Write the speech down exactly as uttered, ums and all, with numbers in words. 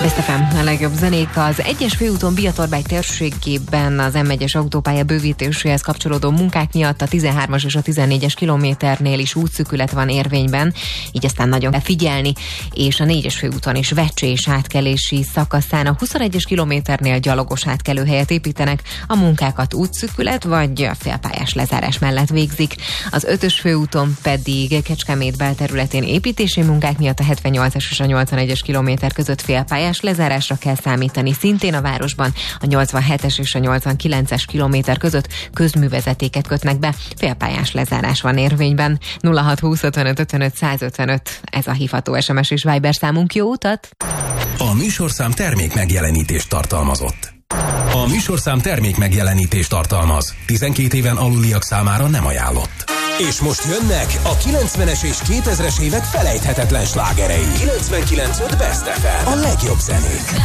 Best ef em, a legjobb zenék. Az egyes főúton Biatorbágy térségében az em egyes autópálya bővítéséhez kapcsolódó munkák miatt a tizenhármas és a tizennégyes kilométernél is útszűkület van érvényben, így aztán nagyon kell figyelni, és a négyes főúton is Vecsés átkelési szakaszán a huszonegyes kilométernél gyalogos átkelőhelyet építenek, a munkákat útszűkület vagy félpályás lezárás mellett végzik. Az ötös főúton pedig Kecskemét belterületén építési munkák miatt a hetvennyolcas és a nyolcvanegyes kilométer között félpályás lezárásra kell számítani. Szintén a városban a nyolcvanhetes és a nyolcvankilences kilométer között közművezetéket kötnek be, félpályás lezárás van érvényben. nulla hat húsz ötvenöt ötvenöt száz ötvenöt, ez a hívható es em es és Viber számunk. Jó utat! A műsorszám termék megjelenítést tartalmazott. A műsorszám termék megjelenítést tartalmaz. tizenkét éven aluliak számára nem ajánlott. És most jönnek a kilencvenes és kétezres évek felejthetetlen slágerei. kilencvenkilenc öt Best ef em. A legjobb zenék.